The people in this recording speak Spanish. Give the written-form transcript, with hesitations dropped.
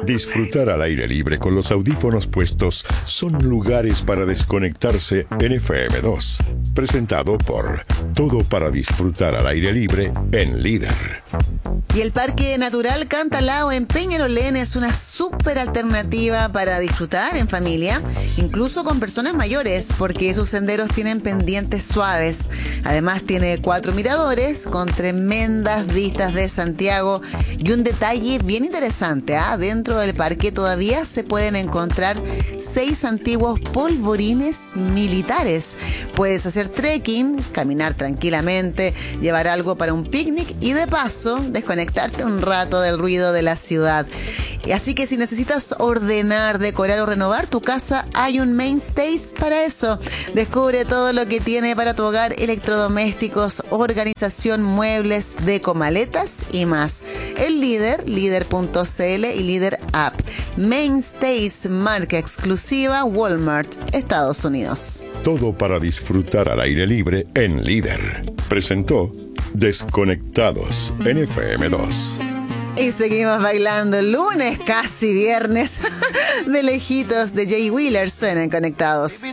Disfrutar al aire libre con los audífonos puestos son lugares para desconectarse en FM2. Presentado por Todo para disfrutar al aire libre en Líder. Y el Parque Natural Cantalao en Peñalolén es una súper alternativa para disfrutar en familia, incluso con personas mayores, porque sus senderos tienen pendientes suaves. Además tiene 4 miradores con tremendas vistas de Santiago y un detalle bien interesante, dentro del parque todavía se pueden encontrar 6 antiguos polvorines militares. Puedes hacer trekking, caminar tranquilamente, llevar algo para un picnic y de paso desconectarte un rato del ruido de la ciudad. Y así que si necesitas ordenar, decorar o renovar tu casa, hay un Mainstays para eso. Descubre todo lo que tiene para tu hogar: electrodomésticos, organización, muebles, deco, maletas y más. El Líder, líder.cl y Líder App. Mainstays, marca exclusiva Walmart, Estados Unidos. Todo para disfrutar al aire libre en Líder. Presentó Desconectados en FM2. Y seguimos bailando lunes, casi viernes, de lejitos de Jay Wheeler. Suenan conectados.